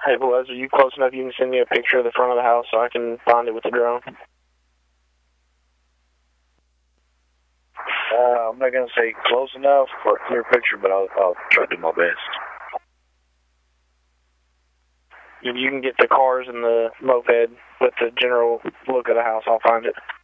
Hey, Velez, are you close enough you can send me a picture of the front of the house so I can find it with the drone? I'm not going to say close enough for a clear picture, but I'll try to do my best. If you can get the cars and the moped with the general look of the house, I'll find it.